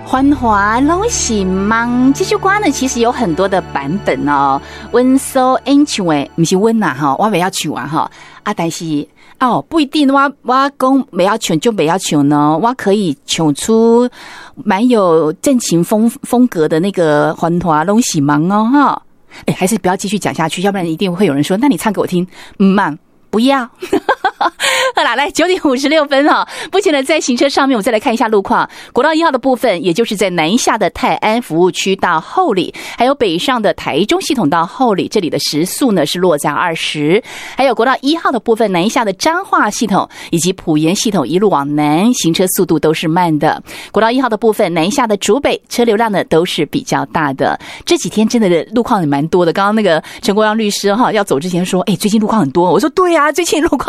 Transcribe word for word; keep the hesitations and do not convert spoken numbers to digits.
繁华拢是梦，这首歌呢其实有很多的版本哦。温所演唱的不是温呐哈，我不要唱啊哈啊，但是哦不一定，我我讲不要唱就不要唱呢，我可以唱出蛮有正情风风格的那个繁华拢是梦哦哈。哎，还是不要继续讲下去，要不然一定会有人说，那你唱给我听，嗯嘛，不要。好啦，来九点五十六分哈。目前呢，在行车上面，我们再来看一下路况。国道一号的部分，也就是在南下的泰安服务区到后里，还有北上的台中系统到后里，这里的时速呢是落在二十。还有国道一号的部分，南下的彰化系统以及埔盐系统一路往南，行车速度都是慢的。国道一号的部分，南下的竹北车流量呢都是比较大的。这几天真的路况也蛮多的。刚刚那个陈国阳律师哈要走之前说，哎，最近路况很多。我说对啊，最近路况